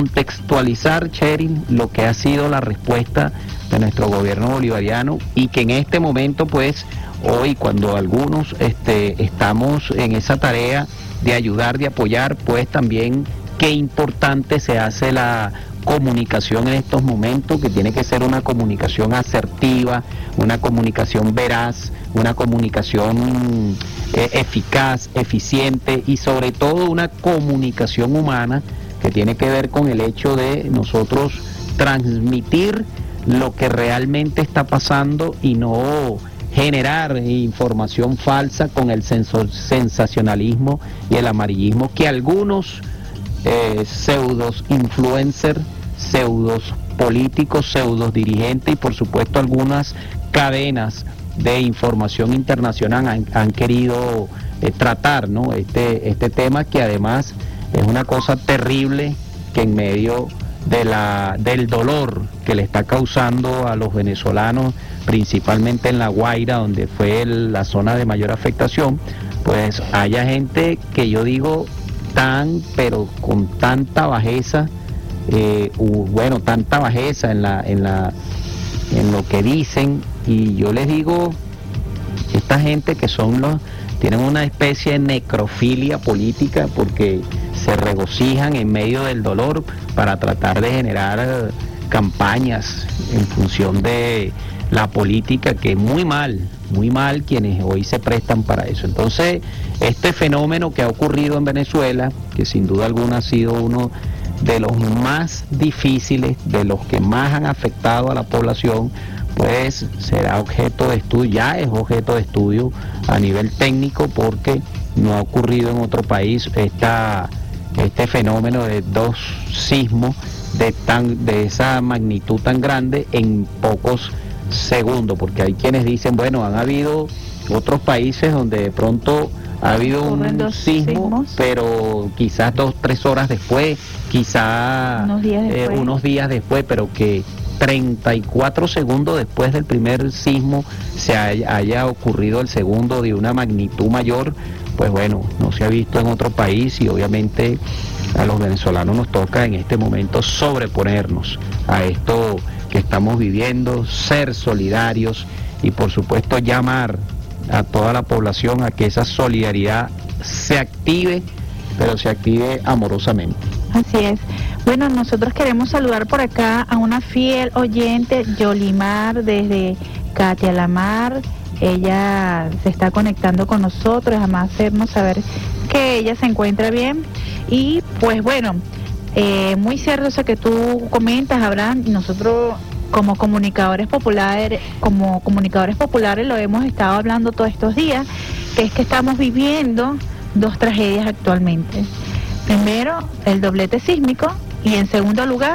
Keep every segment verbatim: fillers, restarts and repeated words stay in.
contextualizar, Cheryl, lo que ha sido la respuesta de nuestro gobierno bolivariano y que en este momento, pues, hoy cuando algunos este, estamos en esa tarea de ayudar, de apoyar, pues también qué importante se hace la comunicación en estos momentos, que tiene que ser una comunicación asertiva, una comunicación veraz, una comunicación eh, eficaz, eficiente y sobre todo una comunicación humana que tiene que ver con el hecho de nosotros transmitir lo que realmente está pasando y no generar información falsa con el sensacionalismo y el amarillismo que algunos eh, pseudos influencers, pseudos políticos, pseudos dirigentes y por supuesto algunas cadenas de información internacional han, han querido eh, tratar, ¿no? este, este tema que además es una cosa terrible que en medio de la, del dolor que le está causando a los venezolanos, principalmente en La Guaira, donde fue el, la zona de mayor afectación, pues haya gente que yo digo tan, pero con tanta bajeza, eh, uh, bueno, tanta bajeza en la, en la, en lo que dicen, y yo les digo, esta gente que son los, tienen una especie de necrofilia política porque se regocijan en medio del dolor para tratar de generar campañas en función de la política, que es muy mal, muy mal quienes hoy se prestan para eso. Entonces, este fenómeno que ha ocurrido en Venezuela, que sin duda alguna ha sido uno de los más difíciles, de los que más han afectado a la población, pues será objeto de estudio, ya es objeto de estudio a nivel técnico, porque no ha ocurrido en otro país esta, este fenómeno de dos sismos de, tan, de esa magnitud tan grande en pocos segundos, porque hay quienes dicen, bueno, han habido otros países donde de pronto ha habido un sismo, pero quizás dos, tres horas después, quizás unos días después, eh, unos días después pero que treinta y cuatro segundos después del primer sismo se haya, haya ocurrido el segundo de una magnitud mayor, pues bueno, no se ha visto en otro país y obviamente a los venezolanos nos toca en este momento sobreponernos a esto que estamos viviendo, ser solidarios y por supuesto llamar a toda la población a que esa solidaridad se active, pero se active amorosamente. Así es. Bueno, nosotros queremos saludar por acá a una fiel oyente, Yolimar, desde Katia Lamar. Ella se está conectando con nosotros, además hacernos saber que ella se encuentra bien. Y pues bueno, eh, muy cierto eso que tú comentas, Abraham. Nosotros como comunicadores populares, como comunicadores populares lo hemos estado hablando todos estos días, que es que estamos viviendo dos tragedias actualmente. Primero, el doblete sísmico, y en segundo lugar,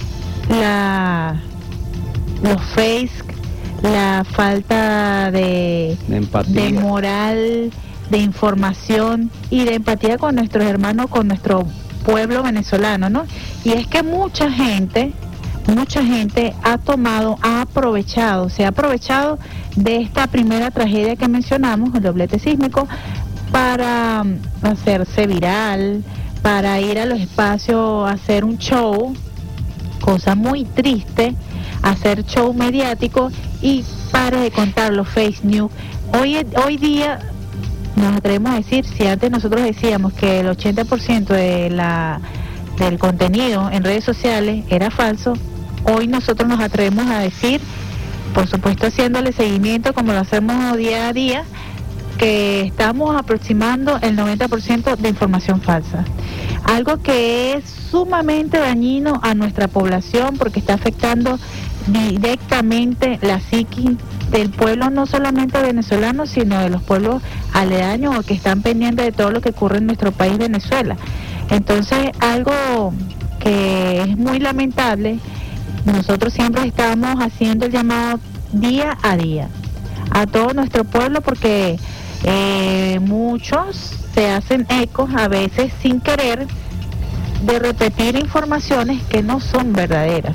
la los fakes, la falta de, de moral, de información y de empatía con nuestros hermanos, con nuestro pueblo venezolano, ¿no? Y es que mucha gente, mucha gente ha tomado, ha aprovechado, se ha aprovechado de esta primera tragedia que mencionamos, el doblete sísmico, para hacerse viral, para ir a los espacios a hacer un show, cosa muy triste, hacer show mediático y para de contar los fake news. Hoy, hoy día nos atrevemos a decir, si antes nosotros decíamos que el ochenta por ciento de la, del contenido en redes sociales era falso, hoy nosotros nos atrevemos a decir, por supuesto haciéndole seguimiento como lo hacemos día a día, que estamos aproximando el noventa por ciento de información falsa. Algo que es sumamente dañino a nuestra población porque está afectando directamente la psiquis del pueblo, no solamente venezolano, sino de los pueblos aledaños o que están pendientes de todo lo que ocurre en nuestro país, Venezuela. Entonces, algo que es muy lamentable, nosotros siempre estamos haciendo el llamado día a día a todo nuestro pueblo porque eh, muchos se hacen ecos, a veces sin querer, de repetir informaciones que no son verdaderas.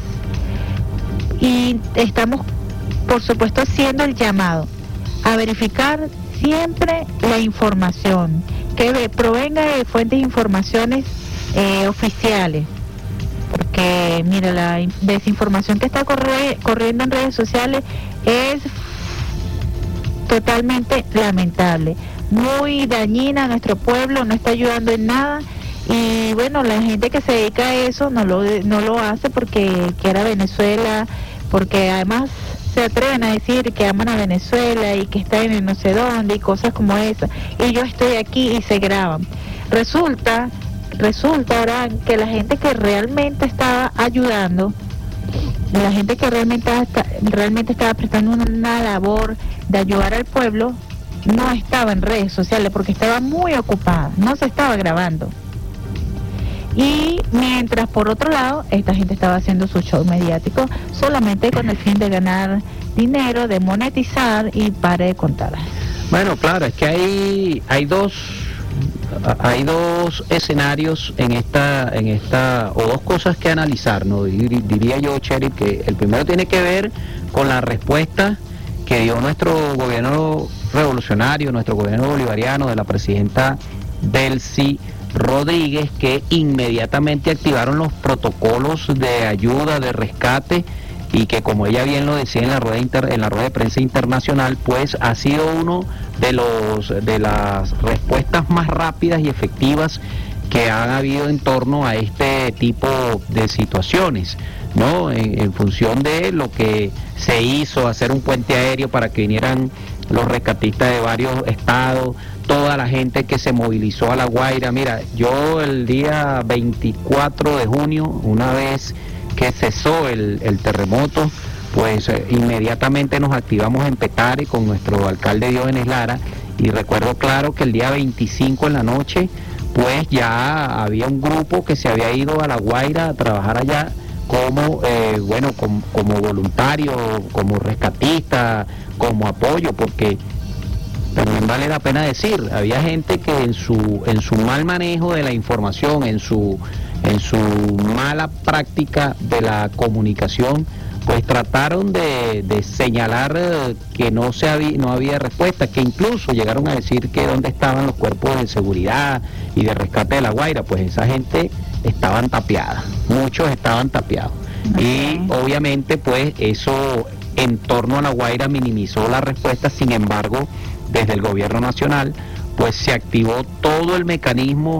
Y estamos, por supuesto, haciendo el llamado a verificar siempre la información, que provenga de fuentes de informaciones eh, oficiales, porque mira, la in- desinformación que está corre- corriendo en redes sociales es totalmente lamentable, muy dañina a nuestro pueblo, no está ayudando en nada. Y bueno, la gente que se dedica a eso no lo no lo hace porque quiere a Venezuela, porque además se atreven a decir que aman a Venezuela y que están en no sé dónde y cosas como esas. Y yo estoy aquí y se graban. Resulta, resulta ahora que la gente que realmente estaba ayudando, la gente que realmente, está, realmente estaba prestando una, una labor de ayudar al pueblo, no estaba en redes sociales porque estaba muy ocupada, no se estaba grabando. Y mientras por otro lado, esta gente estaba haciendo su show mediático solamente con el fin de ganar dinero, de monetizar y pare de contar. Bueno, claro, es que hay hay dos hay dos escenarios en esta en esta o dos cosas que analizar, ¿no? Dir- Diría yo, Cherry, que el primero tiene que ver con la respuesta que dio nuestro gobierno revolucionario, nuestro gobierno bolivariano, de la presidenta Delcy Rodríguez, que inmediatamente activaron los protocolos de ayuda, de rescate, y que, como ella bien lo decía en la rueda inter, en la rueda de prensa internacional, pues ha sido uno de los de las respuestas más rápidas y efectivas que han habido en torno a este tipo de situaciones, ¿no? En, en función de lo que se hizo, hacer un puente aéreo para que vinieran los rescatistas de varios estados, toda la gente que se movilizó a La Guaira. Mira, yo el día veinticuatro de junio, una vez que cesó el, el terremoto, pues eh, inmediatamente nos activamos en Petare con nuestro alcalde Diógenes Lara, y recuerdo claro que el día veinticinco en la noche, pues ya había un grupo que se había ido a La Guaira a trabajar allá como, eh, bueno, como, como voluntario, como rescatista, como apoyo, porque también vale la pena decir, había gente que en su en su mal manejo de la información, en su en su mala práctica de la comunicación, pues trataron de, de señalar eh, que no se había, no había respuesta, que incluso llegaron a decir que dónde estaban los cuerpos de seguridad y de rescate de La Guaira. Pues esa gente estaban tapiadas, muchos estaban tapiados. Y obviamente pues eso en torno a La Guaira minimizó la respuesta. Sin embargo, desde el gobierno nacional pues se activó todo el mecanismo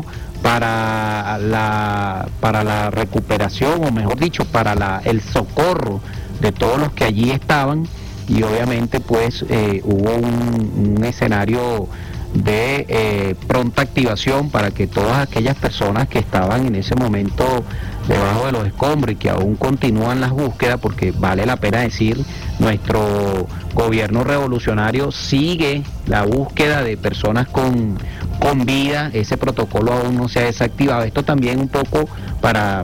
para la para la recuperación, o mejor dicho, para la, el socorro de todos los que allí estaban, y obviamente pues eh, hubo un, un escenario de eh, pronta activación para que todas aquellas personas que estaban en ese momento debajo de los escombros y que aún continúan las búsquedas, porque vale la pena decir, nuestro gobierno revolucionario sigue la búsqueda de personas con, con vida. Ese protocolo aún no se ha desactivado. Esto también un poco para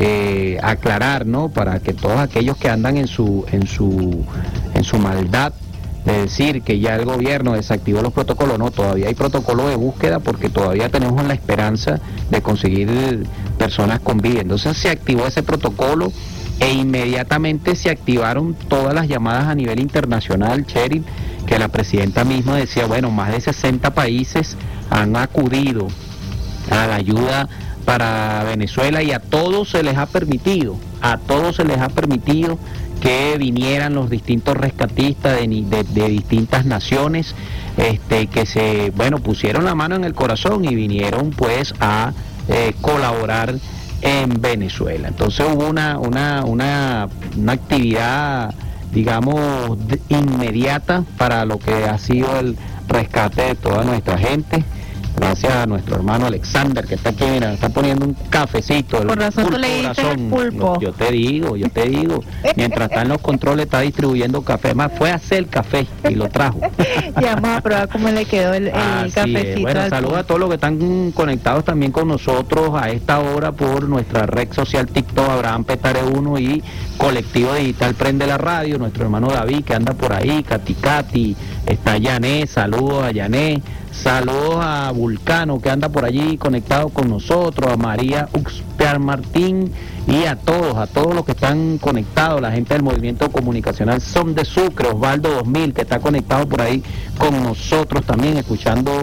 eh, aclarar, ¿no? Para que todos aquellos que andan en su en su en su maldad de decir que ya el gobierno desactivó los protocolos, no, todavía hay protocolo de búsqueda, porque todavía tenemos la esperanza de conseguir personas con vida. Entonces se activó ese protocolo e inmediatamente se activaron todas las llamadas a nivel internacional, Cheryl, que la presidenta misma decía, bueno, más de sesenta países han acudido a la ayuda para Venezuela, y a todos se les ha permitido, a todos se les ha permitido que vinieran los distintos rescatistas de, de, de distintas naciones, este, que se, bueno, pusieron la mano en el corazón y vinieron pues a eh, colaborar en Venezuela. Entonces hubo una, una, una, una actividad, digamos, de, inmediata para lo que ha sido el rescate de toda nuestra gente. Gracias a nuestro hermano Alexander, que está aquí, mira, está poniendo un cafecito. Por razón tú le dices el pulpo. Yo te digo, yo te digo. Mientras está en los controles, está distribuyendo café. Más fue a hacer el café y lo trajo. Ya vamos a probar cómo le quedó el, el cafecito. Es. Bueno, saludos a todos los que están conectados también con nosotros a esta hora por nuestra red social TikTok, Abraham Petare uno, y Colectivo Digital Prende la Radio. Nuestro hermano David, que anda por ahí, Katy Katy, está Yané, saludos a Yané. Saludos a Vulcano, que anda por allí conectado con nosotros, a María Uxpear Martín, y a todos, a todos los que están conectados, la gente del movimiento comunicacional Son de Sucre, Osvaldo dos mil, que está conectado por ahí con nosotros también, escuchando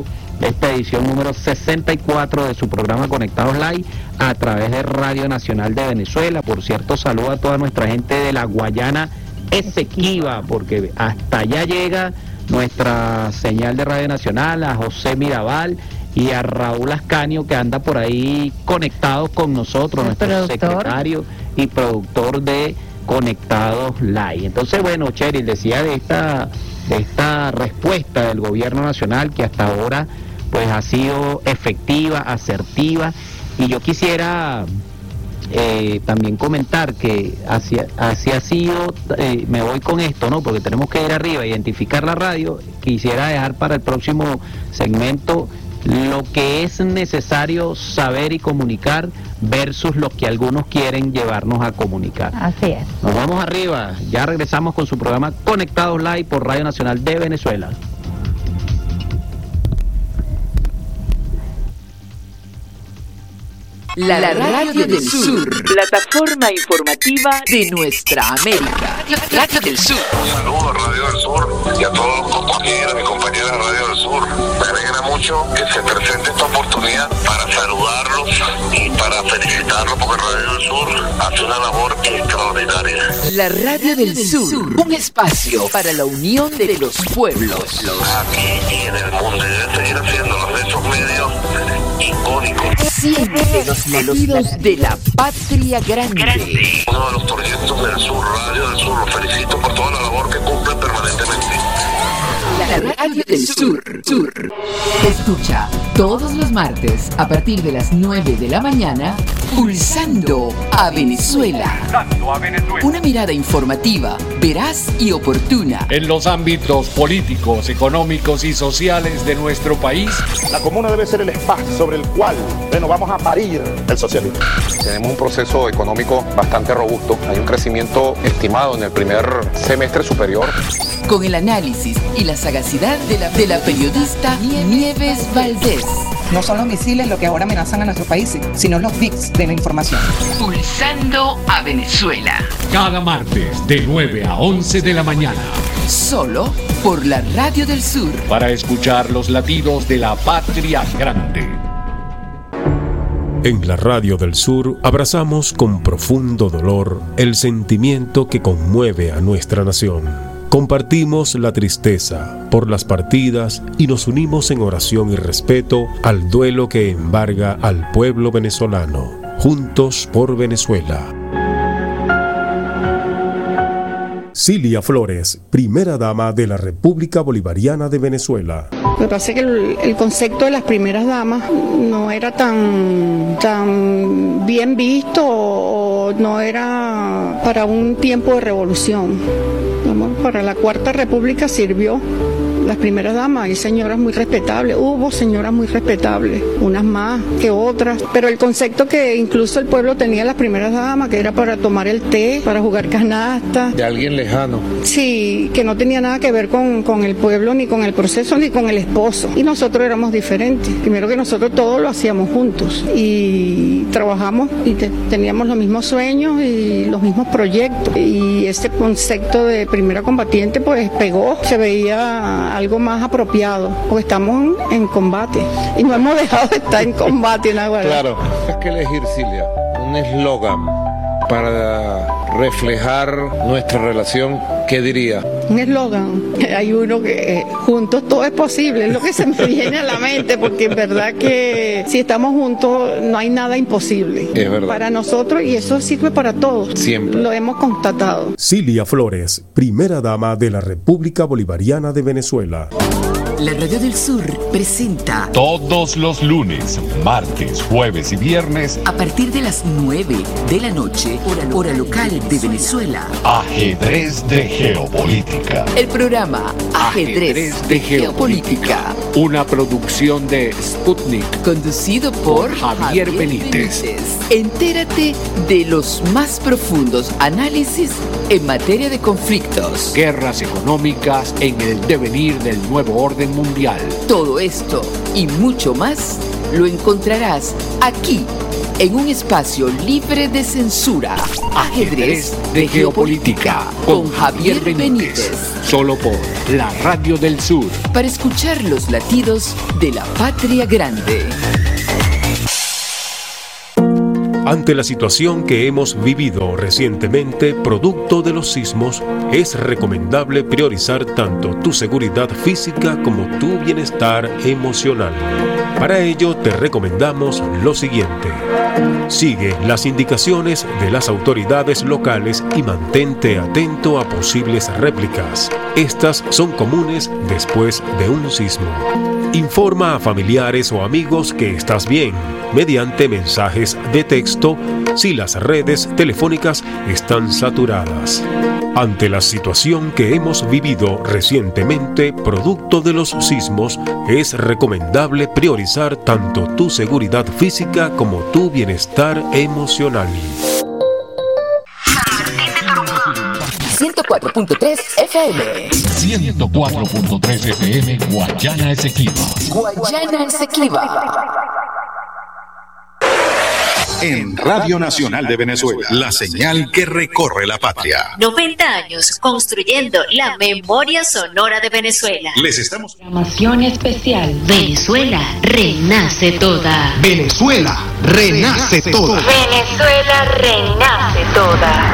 esta edición número sesenta y cuatro de su programa Conectados Live a través de Radio Nacional de Venezuela. Por cierto, saludo a toda nuestra gente de la Guayana Esequiba, porque hasta allá llega nuestra señal de Radio Nacional, a José Mirabal y a Raúl Ascanio, que anda por ahí conectados con nosotros, el nuestro productor. secretario y productor de Conectados Live. Entonces, bueno, Cheryl decía de esta, de esta respuesta del gobierno nacional que hasta ahora pues ha sido efectiva, asertiva, y yo quisiera eh, también comentar que así, así ha sido, eh, me voy con esto, ¿no? Porque tenemos que ir arriba, identificar la radio. Quisiera dejar para el próximo segmento lo que es necesario saber y comunicar versus lo que algunos quieren llevarnos a comunicar. Así es. Nos vamos arriba, ya regresamos con su programa Conectados Live por Radio Nacional de Venezuela. La, la Radio del Sur, plataforma informativa de nuestra América. Radio del Sur. Un saludo a Radio del Sur y a todos los compañeros y compañeras de Radio del Sur. Me alegra mucho que se presente esta oportunidad para saludarlos y para felicitarlos, porque Radio del Sur hace una labor extraordinaria. La Radio del Sur, un espacio para la unión de los pueblos. Aquí y en el mundo, y debe seguir haciéndolo de esos medios icónicos. Siempre los latidos de la patria grande. Uno de los proyectos del Sur, Radio del Sur, los felicito por toda la labor que cumplen permanentemente. La Radio del Sur. Sur. Escucha todos los martes a partir de las nueve de la mañana, Pulsando a Venezuela. Una mirada informativa, veraz y oportuna en los ámbitos políticos, económicos y sociales de nuestro país. La comuna debe ser el espacio sobre el cual, bueno, vamos a parir el socialismo. Tenemos un proceso económico bastante robusto. Hay un crecimiento estimado en el primer semestre superior. Con el análisis y la sagacidad de la, de la periodista Nieves Valdés. No son los misiles lo que ahora amenazan a nuestro país, sino los bits de la información. Pulsando a Venezuela. Cada martes de nueve a once de la mañana. Solo por la Radio del Sur. Para escuchar los latidos de la patria grande. En la Radio del Sur abrazamos con profundo dolor el sentimiento que conmueve a nuestra nación. Compartimos la tristeza por las partidas y nos unimos en oración y respeto al duelo que embarga al pueblo venezolano. Juntos por Venezuela. Cilia Flores, primera dama de la República Bolivariana de Venezuela. Lo que pasa es que el, el concepto de las primeras damas no era tan, tan bien visto o no era para un tiempo de revolución. Para la Cuarta República sirvió las primeras damas, hay señoras muy respetables, hubo señoras muy respetables, unas más que otras, pero el concepto que incluso el pueblo tenía las primeras damas, que era para tomar el té, para jugar canasta. De alguien lejano. Sí, que no tenía nada que ver con, con el pueblo, ni con el proceso, ni con el esposo. Y nosotros éramos diferentes. Primero que nosotros todo lo hacíamos juntos y trabajamos y te, teníamos los mismos sueños y los mismos proyectos. Y ese concepto de primera combatiente pues pegó, se veía algo más apropiado, porque estamos en combate y no hemos dejado de estar en combate en Aguadalajara. Claro, hay que elegir, Cilia, un eslogan para reflejar nuestra relación. ¿Qué diría? Un eslogan, hay uno que eh, juntos todo es posible, es lo que se me viene a la mente, porque es verdad que si estamos juntos no hay nada imposible. Es verdad. Para nosotros, y eso sirve para todos. Siempre. Lo hemos constatado. Cilia Flores, primera dama de la República Bolivariana de Venezuela. La Radio del Sur presenta todos los lunes, martes, jueves y viernes a partir de las nueve de la noche, hora, hora local de Venezuela. Ajedrez de Geopolítica. El programa Ajedrez, Ajedrez de Geopolítica. Una producción de Sputnik. Conducido por Javier, Javier Benítez. Benítez. Entérate de los más profundos análisis en materia de conflictos, guerras económicas en el devenir del nuevo orden mundial. Todo esto y mucho más lo encontrarás aquí en un espacio libre de censura. Ajedrez de Geopolítica con Javier Benítez. Solo por la Radio del Sur. Para escuchar los latidos de la patria grande. Ante la situación que hemos vivido recientemente, producto de los sismos, es recomendable priorizar tanto tu seguridad física como tu bienestar emocional. Para ello, te recomendamos lo siguiente. Sigue las indicaciones de las autoridades locales y mantente atento a posibles réplicas. Estas son comunes después de un sismo. Informa a familiares o amigos que estás bien mediante mensajes de texto si las redes telefónicas están saturadas. Ante la situación que hemos vivido recientemente producto de los sismos, es recomendable priorizar tanto tu seguridad física como tu bienestar emocional. ciento cuatro punto tres F M. ciento cuatro punto tres F M, Guayana Esequiba. Guayana Esequiba. En Radio Nacional de Venezuela, la señal que recorre la patria. noventa años construyendo la memoria sonora de Venezuela. Les estamos... Programación especial. Venezuela renace toda. Venezuela renace toda. Venezuela renace toda.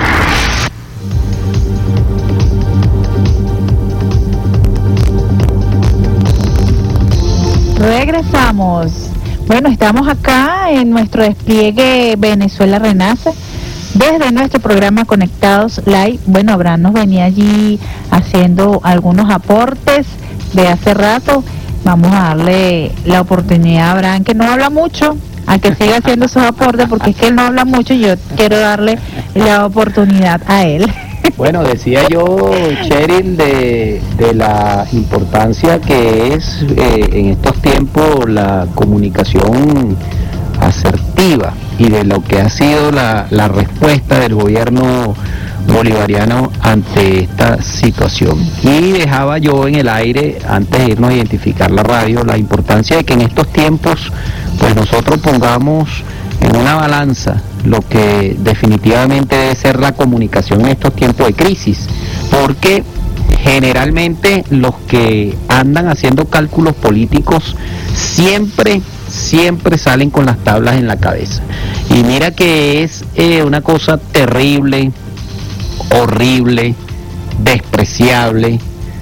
Regresamos. Bueno, estamos acá en nuestro despliegue Venezuela Renace, desde nuestro programa Conectados Live. Bueno, Abraham nos venía allí haciendo algunos aportes de hace rato. Vamos a darle la oportunidad a Abraham, que no habla mucho, a que siga haciendo esos aportes, porque es que él no habla mucho y yo quiero darle la oportunidad a él. Bueno, decía yo, Cheryl, de, de la importancia que es eh, en estos tiempos la comunicación asertiva y de lo que ha sido la, la respuesta del gobierno bolivariano ante esta situación. Y dejaba yo en el aire, antes de irnos a identificar la radio, la importancia de que en estos tiempos pues nosotros pongamos en una balanza lo que definitivamente debe ser la comunicación en estos tiempos de crisis, porque generalmente los que andan haciendo cálculos políticos siempre, siempre salen con las tablas en la cabeza. Y mira que es eh, una cosa terrible, horrible, despreciable,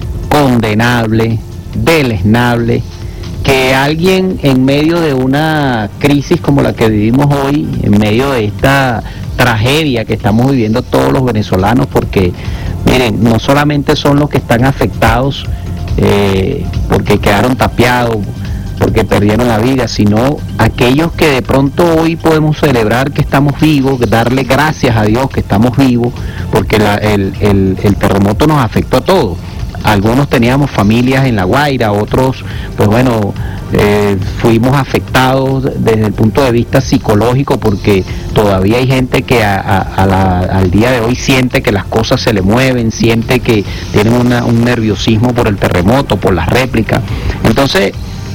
condenable, deleznable, que alguien en medio de una crisis como la que vivimos hoy, en medio de esta tragedia que estamos viviendo todos los venezolanos, porque miren, no solamente son los que están afectados eh, porque quedaron tapiados, porque perdieron la vida, sino aquellos que de pronto hoy podemos celebrar que estamos vivos, darle gracias a Dios que estamos vivos, porque la, el, el, el terremoto nos afectó a todos. Algunos teníamos familias en La Guaira, otros, pues bueno, eh, fuimos afectados desde el punto de vista psicológico, porque todavía hay gente que a, a, a la, al día de hoy siente que las cosas se le mueven, siente que tienen una, un nerviosismo por el terremoto, por las réplicas. Entonces,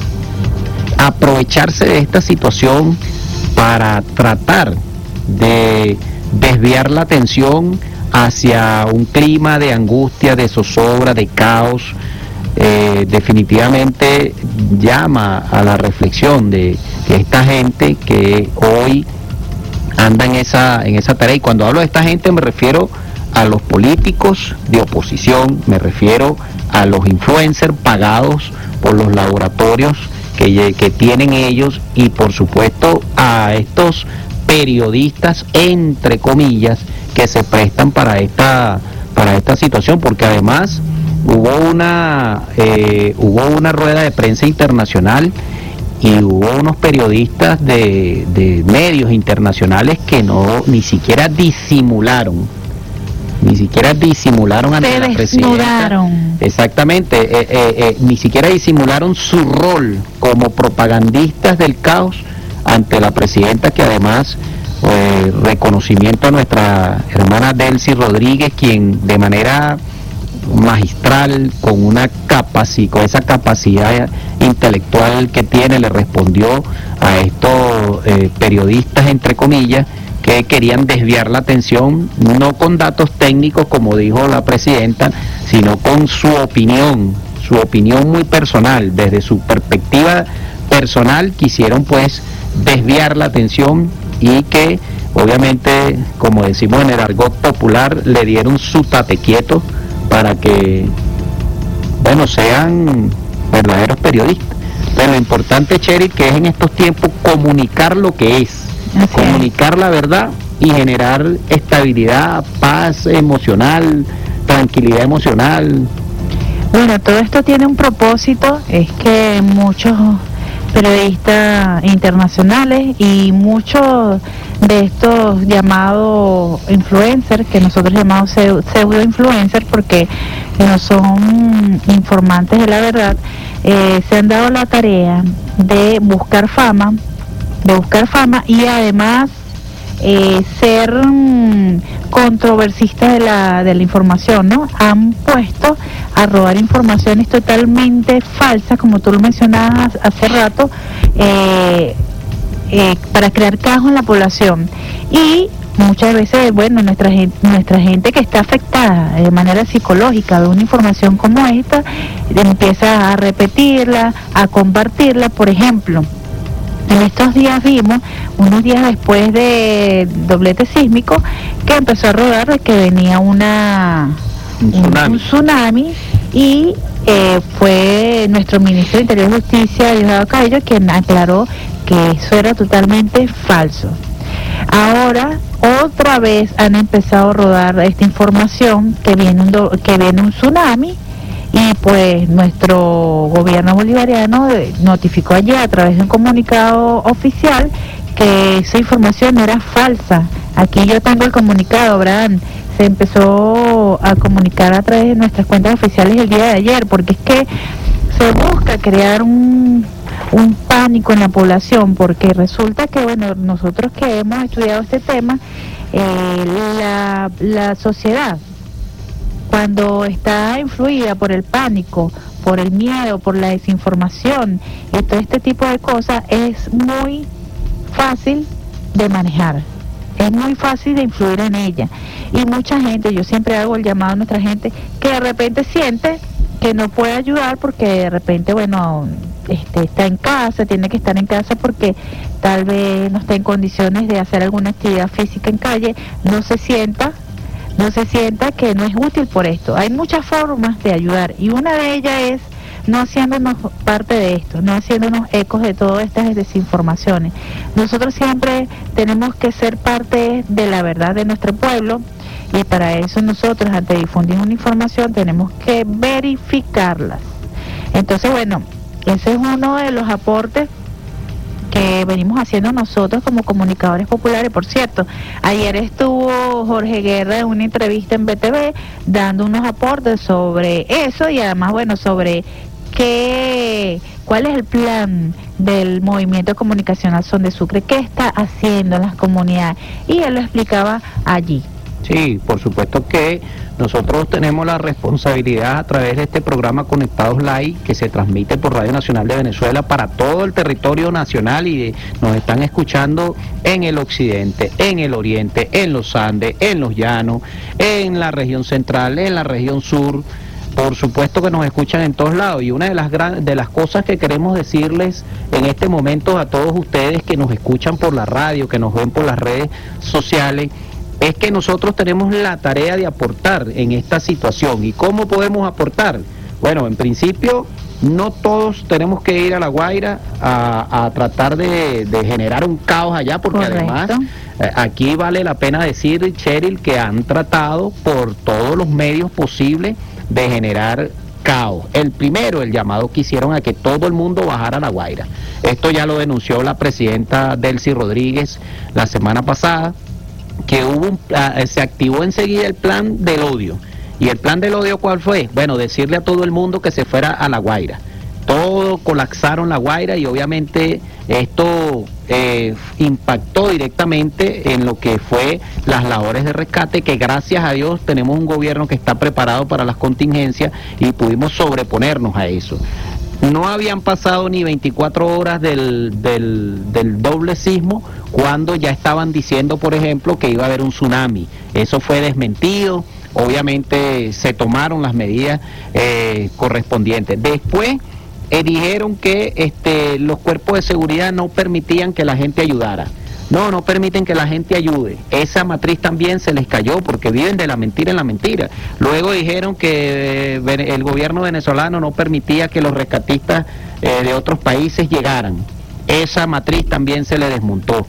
aprovecharse de esta situación para tratar de desviar la atención hacia un clima de angustia, de zozobra, de caos, eh, definitivamente llama a la reflexión de que esta gente que hoy anda en esa, en esa tarea, y cuando hablo de esta gente me refiero a los políticos de oposición, me refiero a los influencers pagados por los laboratorios que, que tienen ellos, y por supuesto a estos periodistas, entre comillas, que se prestan para esta para esta situación, porque además hubo una eh, hubo una rueda de prensa internacional y hubo unos periodistas de, de medios internacionales que no ni siquiera disimularon ni siquiera disimularon ante la presidenta. Exactamente, eh, eh, eh, ni siquiera disimularon su rol como propagandistas del caos ante la presidenta, que además Eh, reconocimiento a nuestra hermana Delcy Rodríguez, quien de manera magistral, con una capacidad, con esa capacidad intelectual que tiene, le respondió a estos eh, periodistas, entre comillas, que querían desviar la atención, no con datos técnicos, como dijo la presidenta, sino con su opinión, su opinión muy personal, desde su perspectiva personal, quisieron pues desviar la atención y que obviamente, como decimos en el argot popular, le dieron su tate quieto para que, bueno, sean verdaderos periodistas. Pero lo importante, Cheryl, que es en estos tiempos comunicar lo que es, okay. comunicar la verdad y generar estabilidad, paz emocional, tranquilidad emocional. Bueno, todo esto tiene un propósito, es que muchos periodistas internacionales y muchos de estos llamados influencers, que nosotros llamamos pseudo influencers porque no son informantes de la verdad, eh, se han dado la tarea de buscar fama, de buscar fama y además eh, ser mm, controversistas de la, de la información, ¿no? Han puesto a robar informaciones totalmente falsas, como tú lo mencionabas hace rato, eh, eh, para crear caos en la población. Y muchas veces, bueno, nuestra gente, nuestra gente que está afectada de manera psicológica de una información como esta, empieza a repetirla, a compartirla. Por ejemplo, en estos días vimos, unos días después de doblete sísmico, que empezó a rodar de que venía una un tsunami, un, un tsunami y eh, fue nuestro ministro de Interior y Justicia, Diosdado Cabello, quien aclaró que eso era totalmente falso. Ahora otra vez han empezado a rodar esta información que viene un, do, que viene un tsunami. Y pues nuestro gobierno bolivariano notificó ayer a través de un comunicado oficial que esa información era falsa. Aquí yo tengo el comunicado, Abraham. Se empezó a comunicar a través de nuestras cuentas oficiales el día de ayer, porque es que se busca crear un, un pánico en la población, porque resulta que, bueno, nosotros que hemos estudiado este tema, eh, la, la sociedad, cuando está influida por el pánico, por el miedo, por la desinformación y todo este tipo de cosas, es muy fácil de manejar, es muy fácil de influir en ella. Y mucha gente, yo siempre hago el llamado a nuestra gente, que de repente siente que no puede ayudar porque de repente, bueno, este, está en casa, tiene que estar en casa porque tal vez no está en condiciones de hacer alguna actividad física en calle, no se sienta no se sienta que no es útil por esto. Hay muchas formas de ayudar y una de ellas es no haciéndonos parte de esto, no haciéndonos ecos de todas estas desinformaciones. Nosotros siempre tenemos que ser parte de la verdad de nuestro pueblo y para eso nosotros, ante difundir una información, tenemos que verificarlas. Entonces, bueno, ese es uno de los aportes que venimos haciendo nosotros como comunicadores populares. Por cierto, ayer estuvo Jorge Guerra en una entrevista en B T V dando unos aportes sobre eso y además, bueno, sobre qué, cuál es el plan del movimiento de comunicación Son de Sucre, qué está haciendo en las comunidades, y él lo explicaba allí. Sí, por supuesto que nosotros tenemos la responsabilidad a través de este programa Conectados Live, que se transmite por Radio Nacional de Venezuela para todo el territorio nacional y de, nos están escuchando en el occidente, en el oriente, en los Andes, en los llanos, en la región central, en la región sur. Por supuesto que nos escuchan en todos lados y una de las gran, de las cosas que queremos decirles en este momento a todos ustedes que nos escuchan por la radio, que nos ven por las redes sociales, es que nosotros tenemos la tarea de aportar en esta situación. ¿Y cómo podemos aportar? Bueno, en principio no todos tenemos que ir a La Guaira a, a tratar de, de generar un caos allá, porque correcto. Además eh, aquí vale la pena decir, Cheryl, que han tratado por todos los medios posibles de generar caos. El primero, el llamado que hicieron a que todo el mundo bajara a La Guaira. Esto ya lo denunció la presidenta Delcy Rodríguez la semana pasada, que hubo un, uh, se activó enseguida el plan del odio. ¿Y el plan del odio cuál fue? Bueno, decirle a todo el mundo que se fuera a La Guaira. Todos colapsaron La Guaira y obviamente esto eh, impactó directamente en lo que fue las labores de rescate, que gracias a Dios tenemos un gobierno que está preparado para las contingencias y pudimos sobreponernos a eso. No habían pasado ni veinticuatro horas del, del, del doble sismo cuando ya estaban diciendo, por ejemplo, que iba a haber un tsunami. Eso fue desmentido, obviamente se tomaron las medidas eh, correspondientes. Después eh, dijeron que este, los cuerpos de seguridad no permitían que la gente ayudara. No, no permiten que la gente ayude. Esa matriz también se les cayó porque viven de la mentira en la mentira. Luego dijeron que eh, el gobierno venezolano no permitía que los rescatistas eh, de otros países llegaran. Esa matriz también se le desmontó.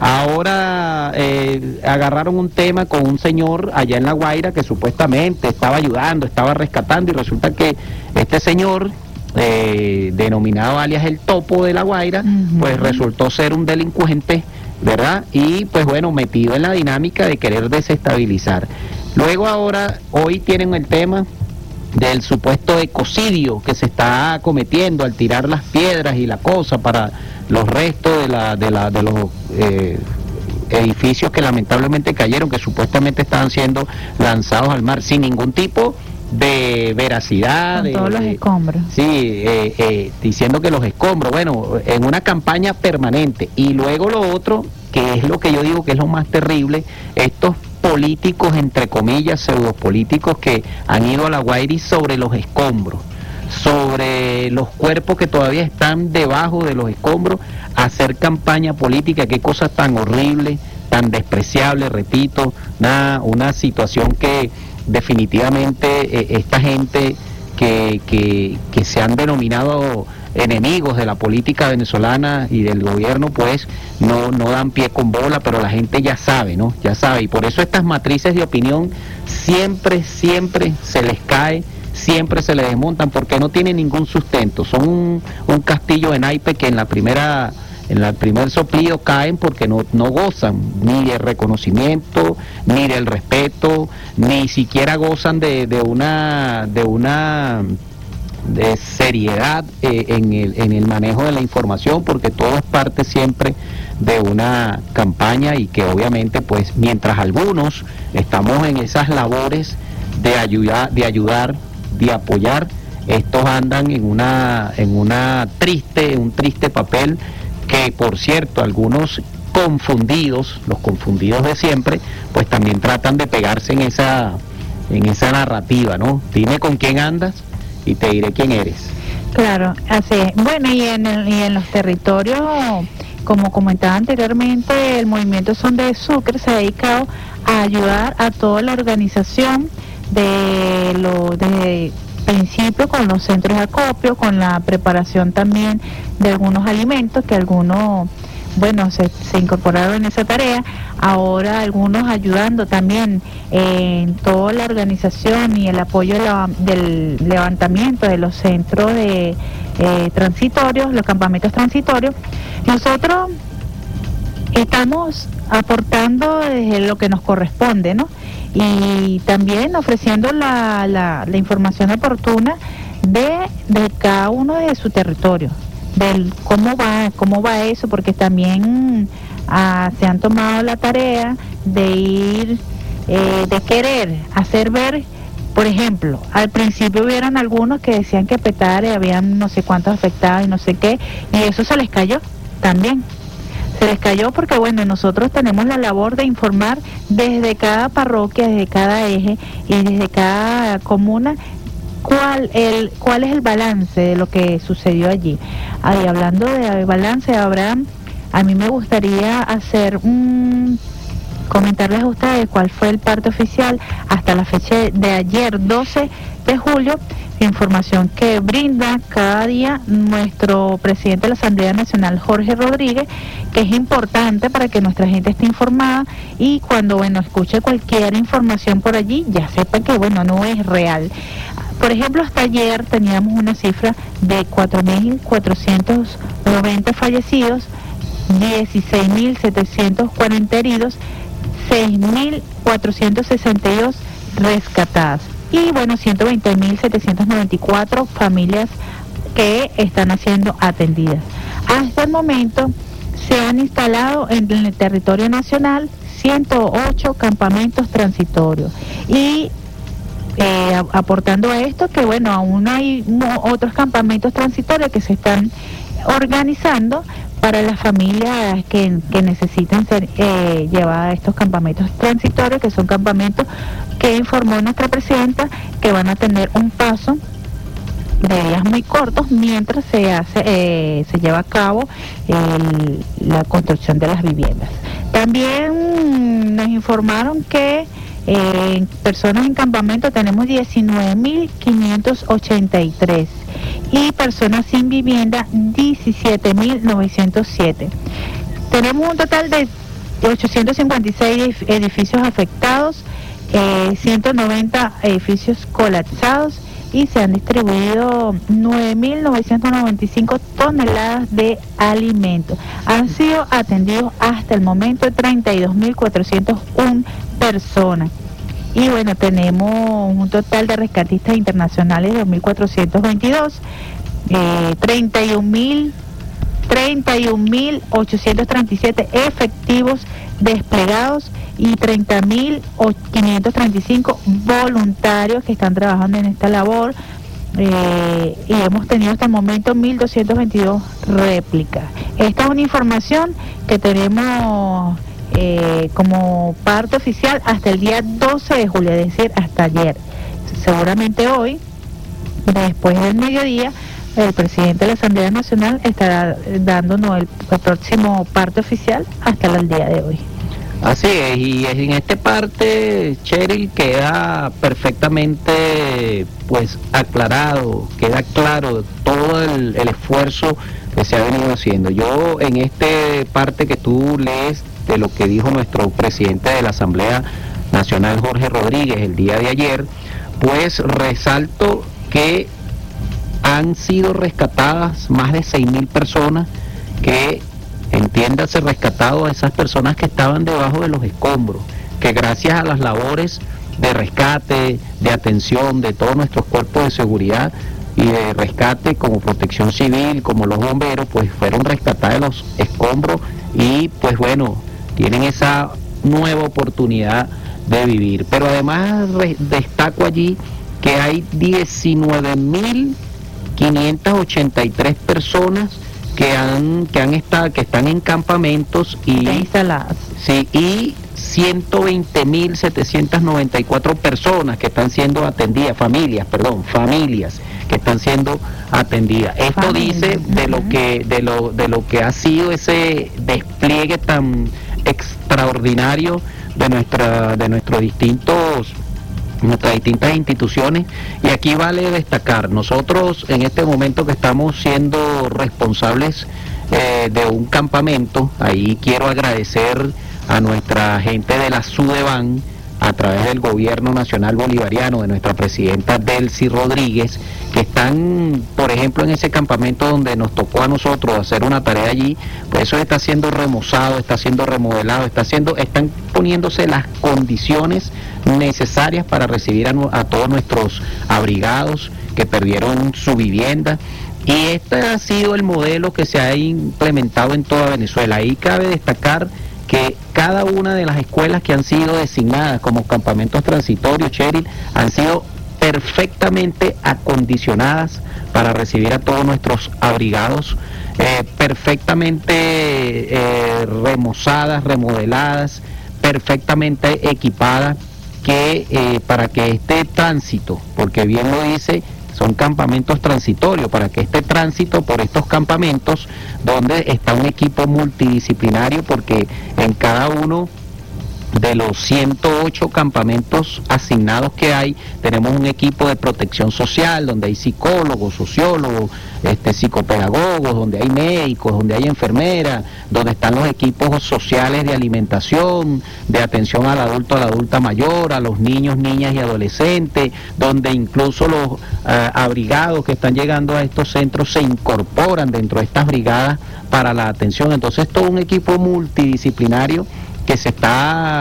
Ahora eh, agarraron un tema con un señor allá en La Guaira que supuestamente estaba ayudando, estaba rescatando, y resulta que este señor, eh, denominado alias el Topo de La Guaira, uh-huh. pues resultó ser un delincuente, ¿verdad? Y pues bueno, metido en la dinámica de querer desestabilizar. Luego ahora, hoy tienen el tema del supuesto ecocidio que se está cometiendo al tirar las piedras y la cosa para los restos de, la, de, la, de los eh, edificios que lamentablemente cayeron, que supuestamente estaban siendo lanzados al mar sin ningún tipo de veracidad. Con de, todos los de, escombros. Sí, eh, eh, diciendo que los escombros, bueno, en una campaña permanente. Y luego lo otro, que es lo que yo digo que es lo más terrible, estos políticos, entre comillas, pseudopolíticos que han ido a La Guaira sobre los escombros, sobre los cuerpos que todavía están debajo de los escombros, hacer campaña política. Qué cosa tan horrible, tan despreciable, repito, una, una situación que definitivamente eh, esta gente que, que, que se han denominado enemigos de la política venezolana y del gobierno, pues no, no dan pie con bola, pero la gente ya sabe, ¿no? Ya sabe, y por eso estas matrices de opinión siempre, siempre se les cae, siempre se les desmontan, porque no tienen ningún sustento. Son un, un castillo de naipe que en la primera... en el primer soplido caen porque no, no gozan ni del reconocimiento, ni del respeto, ni siquiera gozan de, de una de una de seriedad eh, en, el, en el manejo de la información, porque todo es parte siempre de una campaña, y que obviamente pues mientras algunos estamos en esas labores de ayudar, de ayudar, de apoyar, estos andan en una en una triste, un triste papel, que por cierto algunos confundidos, los confundidos de siempre, pues también tratan de pegarse en esa en esa narrativa, ¿no? Dime con quién andas y te diré quién eres. Claro, así es. Bueno, y en, el, y en los territorios, como comentaba anteriormente, el movimiento Son de Sucre se ha dedicado a ayudar a toda la organización de lo de principio con los centros de acopio, con la preparación también de algunos alimentos que algunos, bueno, se, se incorporaron en esa tarea. Ahora algunos ayudando también en toda la organización y el apoyo de la, del levantamiento de los centros de eh, transitorios, los campamentos transitorios. Nosotros estamos aportando desde lo que nos corresponde, ¿no? Y también ofreciendo la, la, la información oportuna de, de cada uno de su territorio, del cómo va, cómo va eso, porque también ah, se han tomado la tarea de ir, eh, de querer hacer ver, por ejemplo, al principio hubieron algunos que decían que Petare habían no sé cuántos afectados y no sé qué, y eso se les cayó también. Se les cayó porque, bueno, nosotros tenemos la labor de informar desde cada parroquia, desde cada eje y desde cada comuna cuál, el, cuál es el balance de lo que sucedió allí. Ahí, hablando de balance, Abraham, a mí me gustaría hacer un... comentarles a ustedes cuál fue el parte oficial hasta la fecha de ayer, doce de julio, información que brinda cada día nuestro presidente de la Asamblea Nacional, Jorge Rodríguez, que es importante para que nuestra gente esté informada, y cuando, bueno, escuche cualquier información por allí, ya sepa que, bueno, no es real. Por ejemplo, hasta ayer teníamos una cifra de cuatro mil cuatrocientos noventa fallecidos, dieciséis mil setecientos cuarenta heridos, seis mil cuatrocientos sesenta y dos rescatadas, y bueno, ciento veinte mil setecientos noventa y cuatro familias que están siendo atendidas. Hasta el momento se han instalado en el territorio nacional ciento ocho campamentos transitorios y eh, aportando a esto que bueno, aún hay no, otros campamentos transitorios que se están organizando para las familias que, que necesitan ser eh, llevadas a estos campamentos transitorios, que son campamentos que informó nuestra presidenta que van a tener un paso de días muy cortos mientras se hace eh, se lleva a cabo el, la construcción de las viviendas. También nos informaron que eh, personas en campamento tenemos diecinueve mil quinientos ochenta y tres y personas sin vivienda diecisiete mil novecientos siete. Tenemos un total de ochocientos cincuenta y seis edificios afectados, eh, ciento noventa edificios colapsados y se han distribuido nueve mil novecientos noventa y cinco toneladas de alimentos. Han sido atendidos hasta el momento treinta y dos mil cuatrocientas una personas. Y bueno, tenemos un total de rescatistas internacionales de dos mil cuatrocientos veintidós, eh, treinta y un mil ochocientos treinta y siete efectivos desplegados y treinta mil quinientos treinta y cinco voluntarios que están trabajando en esta labor, eh, y hemos tenido hasta el momento mil doscientos veintidós réplicas. Esta es una información que tenemos eh, como parte oficial hasta el día doce de julio, es decir, hasta ayer. Seguramente hoy, después del mediodía, el presidente de la Asamblea Nacional estará dándonos el, el próximo parte oficial hasta el día de hoy. Así es, y en esta parte, Cheryl, queda perfectamente pues aclarado, queda claro todo el, el esfuerzo que se ha venido haciendo. Yo en esta parte que tú lees de lo que dijo nuestro presidente de la Asamblea Nacional, Jorge Rodríguez, el día de ayer, pues resalto que han sido rescatadas más de seis mil personas, que entiéndase rescatado a esas personas que estaban debajo de los escombros, que gracias a las labores de rescate, de atención de todos nuestros cuerpos de seguridad y de rescate como Protección Civil, como los bomberos, pues fueron rescatados de los escombros y pues bueno, tienen esa nueva oportunidad de vivir. Pero además destaco allí que hay diecinueve mil quinientas ochenta y tres personas que han que han estado que están en campamentos y instaladas. Sí, y ciento veinte mil setecientas noventa y cuatro personas que están siendo atendidas, familias, perdón, familias que están siendo atendidas. Esto familia. Dice de lo que de lo de lo que ha sido ese despliegue tan extraordinario de nuestra de nuestros distintos nuestras distintas instituciones. Y aquí vale destacar, nosotros en este momento que estamos siendo responsables eh, de un campamento, ahí quiero agradecer a nuestra gente de la SUDEBAN, a través del Gobierno Nacional Bolivariano, de nuestra presidenta Delcy Rodríguez, que están, por ejemplo, en ese campamento donde nos tocó a nosotros hacer una tarea allí, pues eso está siendo remozado, está siendo remodelado, está siendo, están poniéndose las condiciones necesarias para recibir a, a todos nuestros abrigados que perdieron su vivienda. Y este ha sido el modelo que se ha implementado en toda Venezuela. Ahí cabe destacar que cada una de las escuelas que han sido designadas como campamentos transitorios, Cheryl, han sido perfectamente acondicionadas para recibir a todos nuestros abrigados, eh, perfectamente eh, remozadas, remodeladas, perfectamente equipadas, que eh, para que este tránsito, porque bien lo dice, son campamentos transitorios, para que este tránsito por estos campamentos, donde está un equipo multidisciplinario, porque en cada uno de los ciento ocho campamentos asignados que hay, tenemos un equipo de protección social, donde hay psicólogos, sociólogos, este, psicopedagogos, donde hay médicos, donde hay enfermeras, donde están los equipos sociales de alimentación, de atención al adulto, a la adulta mayor, a los niños, niñas y adolescentes, donde incluso los uh, abrigados que están llegando a estos centros se incorporan dentro de estas brigadas para la atención. Entonces todo un equipo multidisciplinario que se está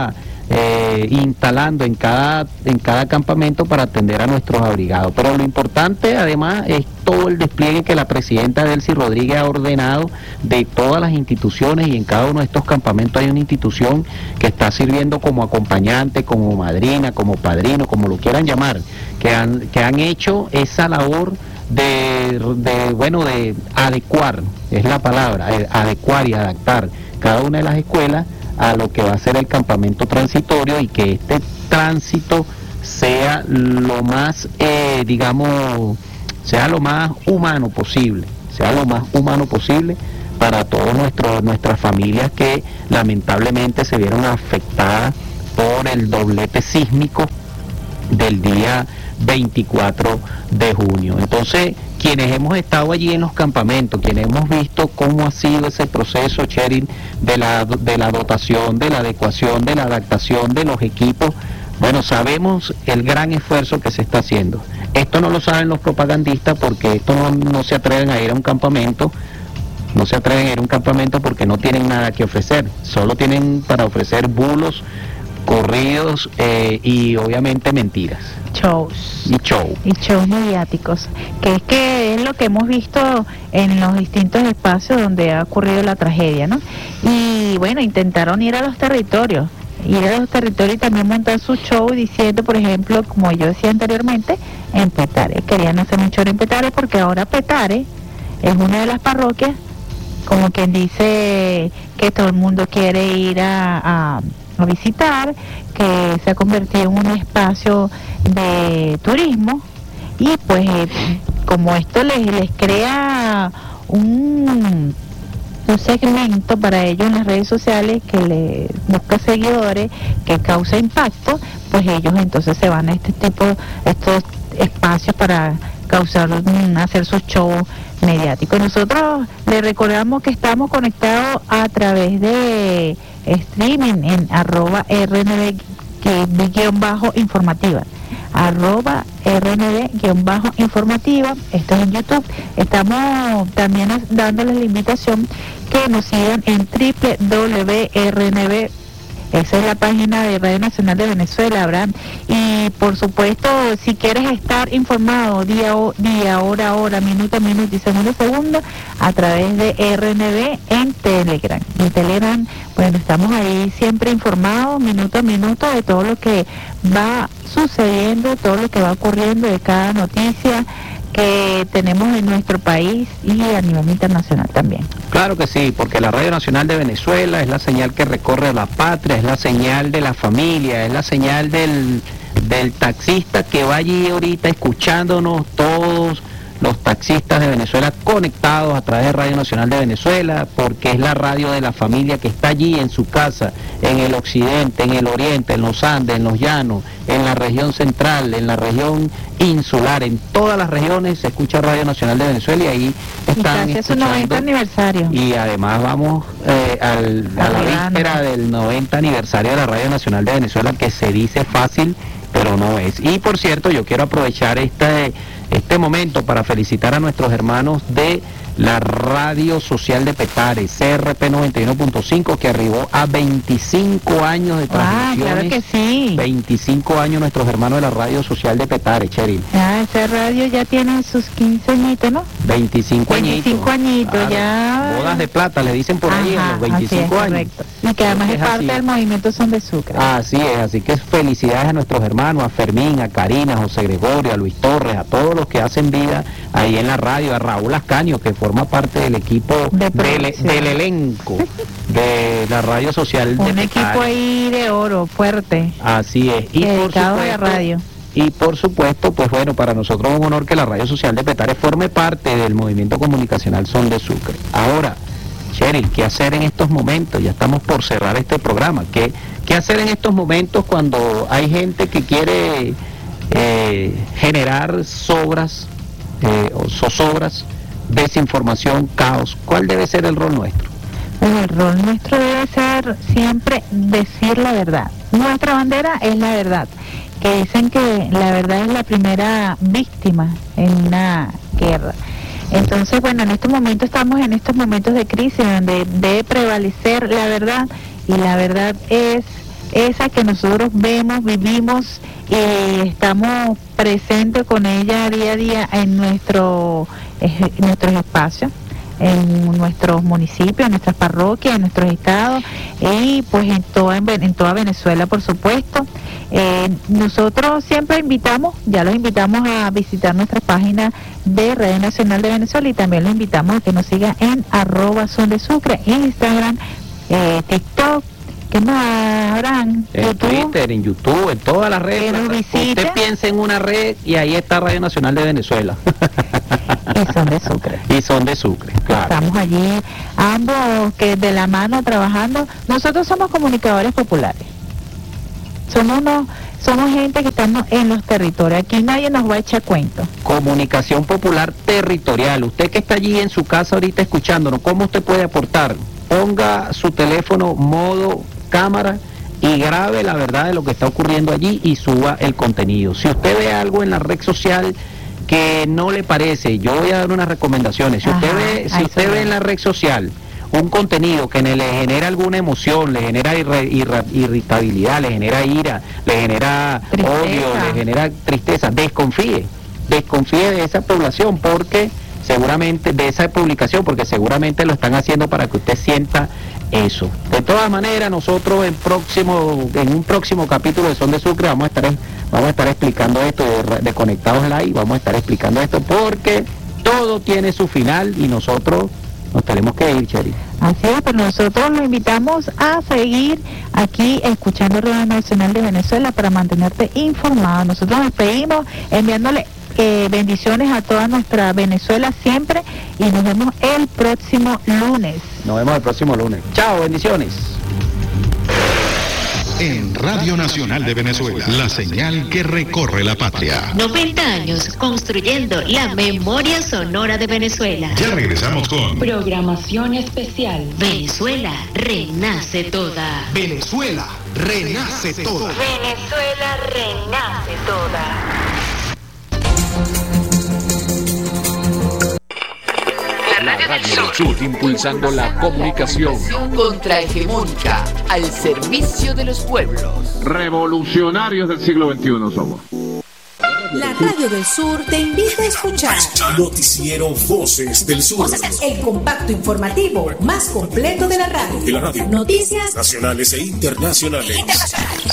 eh, instalando en cada, en cada campamento para atender a nuestros abrigados. Pero lo importante además es todo el despliegue que la presidenta Delcy Rodríguez ha ordenado de todas las instituciones, y en cada uno de estos campamentos hay una institución que está sirviendo como acompañante, como madrina, como padrino, como lo quieran llamar, que han, que han hecho esa labor de, de, bueno, de adecuar, es la palabra, adecuar y adaptar cada una de las escuelas a lo que va a ser el campamento transitorio, y que este tránsito sea lo más, eh, digamos, sea lo más humano posible, sea lo más humano posible para todas nuestras familias que lamentablemente se vieron afectadas por el doblete sísmico del día veinticuatro de junio. Entonces, quienes hemos estado allí en los campamentos, quienes hemos visto cómo ha sido ese proceso, Cheryl, de la, de la dotación, de la adecuación, de la adaptación de los equipos, bueno, sabemos el gran esfuerzo que se está haciendo. Esto no lo saben los propagandistas, porque esto no, no se atreven a ir a un campamento, no se atreven a ir a un campamento porque no tienen nada que ofrecer, solo tienen para ofrecer bulos, corridos eh, y obviamente mentiras. Shows. Y show. Y shows mediáticos, que es que es lo que hemos visto en los distintos espacios donde ha ocurrido la tragedia, ¿no? Y bueno, intentaron ir a los territorios, ir a los territorios y también montar su show diciendo, por ejemplo, como yo decía anteriormente, en Petare. Querían hacer un show en Petare porque ahora Petare es una de las parroquias, como quien dice, que todo el mundo quiere ir a, a, a visitar, que se ha convertido en un espacio de turismo, y pues eh, como esto les, les crea un, un segmento para ellos en las redes sociales que le busca seguidores, que causa impacto, pues ellos entonces se van a este tipo, estos espacios para causar, hacer sus shows mediáticos. Nosotros les recordamos que estamos conectados a través de streaming en arroba R N B guión bajo informativa, arroba R N B guión bajo informativa, esto es en YouTube. Estamos también dándoles la invitación que nos sigan en doble u doble u doble u punto R N B, esa es la página de Radio Nacional de Venezuela, Abraham. Y por supuesto, si quieres estar informado día, día, hora, hora, minuto a minuto y segundo a segundo, a través de R N B en Telegram. En Telegram, bueno, estamos ahí siempre informados, minuto a minuto, de todo lo que va sucediendo, todo lo que va ocurriendo, de cada noticia que tenemos en nuestro país y a nivel internacional también. Claro que sí, porque la Radio Nacional de Venezuela es la señal que recorre la patria, es la señal de la familia, es la señal del, del taxista que va allí ahorita escuchándonos, todos los taxistas de Venezuela conectados a través de Radio Nacional de Venezuela, porque es la radio de la familia que está allí en su casa, en el occidente, en el oriente, en los Andes, en los llanos, en la región central, en la región insular, en todas las regiones se escucha Radio Nacional de Venezuela, y ahí están es su noventa aniversario. Y además vamos eh, al, a la víspera del noventa aniversario de la Radio Nacional de Venezuela, que se dice fácil, pero no es. Y por cierto, yo quiero aprovechar este, este momento para felicitar a nuestros hermanos de la Radio Social de Petare, C R P noventa y uno punto cinco, que arribó a veinticinco años de transmisiones. Ah, claro que sí. veinticinco años nuestros hermanos de la Radio Social de Petare, Cheryl. Ah, esa radio ya tiene sus quince añitos, ¿no? veinticinco añitos. veinticinco añitos, claro, ya. Bodas de plata, le dicen por ahí, a los veinticinco es, años. Correcto. Y que además es, es parte así. Del movimiento Son de Sucre. Así es, así que felicidades a nuestros hermanos, a Fermín, a Karina, a José Gregorio, a Luis Torres, a todos los que hacen vida ahí en la radio, a Raúl Ascaño, que forma parte del equipo, de del, del elenco de la Radio Social de Un equipo Petare. Ahí de oro, fuerte. Así es. Y dedicado por supuesto, a la radio. Y por supuesto, pues bueno, para nosotros es un honor que la Radio Social de Petare forme parte del movimiento comunicacional Son de Sucre. Ahora, Cheryl, ¿qué hacer en estos momentos? Ya estamos por cerrar este programa. ¿Qué, qué hacer en estos momentos cuando hay gente que quiere eh, generar sobras eh, o zozobras, desinformación, caos? ¿Cuál debe ser el rol nuestro? Bueno, el rol nuestro debe ser siempre decir la verdad. Nuestra bandera es la verdad, que dicen que la verdad es la primera víctima en una guerra. Entonces, bueno, en estos momentos estamos en estos momentos de crisis donde debe prevalecer la verdad, y la verdad es esa que nosotros vemos, vivimos y estamos presentes con ella día a día en nuestro, en nuestros espacios, en nuestros municipios, en nuestras parroquias, en nuestros estados y pues en toda, en toda Venezuela, por supuesto. Eh, nosotros siempre invitamos, ya los invitamos a visitar nuestra página de Radio Nacional de Venezuela y también los invitamos a que nos sigan en arroba Son de Sucre, Instagram, eh, TikTok. ¿Qué más, Abraham? En YouTube. Twitter, en YouTube, en todas las redes. Usted piensa en una red y ahí está Radio Nacional de Venezuela. Y Son de Sucre. Y Son de Sucre, claro. Estamos allí, ambos que de la mano trabajando. Nosotros somos comunicadores populares. Somos unos, somos gente que estamos en los territorios. Aquí nadie nos va a echar cuento. Comunicación popular territorial. Usted que está allí en su casa ahorita escuchándonos, ¿cómo usted puede aportar? Ponga su teléfono modo cámara y grabe la verdad de lo que está ocurriendo allí y suba el contenido. Si usted ve algo en la red social que no le parece, yo voy a dar unas recomendaciones. Si Ajá, usted ve, si usted ve en la red social un contenido que le genera alguna emoción, le genera irre, irra, irritabilidad, le genera ira, le genera tristeza. odio, le genera tristeza, desconfíe, desconfíe de esa población porque seguramente, de esa publicación, porque seguramente lo están haciendo para que usted sienta eso. De todas maneras, nosotros en próximo, en un próximo capítulo de Son de Sucre vamos a estar, vamos a estar explicando esto de, de Conectados Live, vamos a estar explicando esto porque todo tiene su final y nosotros nos tenemos que ir, Cheri. Así es, pero nosotros los invitamos a seguir aquí escuchando Radio Nacional de Venezuela para mantenerte informado. Nosotros nos despedimos enviándole Eh, bendiciones a toda nuestra Venezuela siempre y nos vemos el próximo lunes. Nos vemos el próximo lunes. Chao, bendiciones. En Radio Nacional de Venezuela, la señal que recorre la patria. noventa años construyendo la memoria sonora de Venezuela. Ya regresamos con programación especial. Venezuela renace toda. Venezuela renace toda. Venezuela renace toda. La Radio del Sur, impulsando la comunicación contrahegemónica al servicio de los pueblos. Revolucionarios del siglo veintiuno somos. La Radio del Sur te invita a escuchar Noticiero Voces del Sur, el compacto informativo más completo de la radio. De la radio. Noticias nacionales e internacionales. internacionales.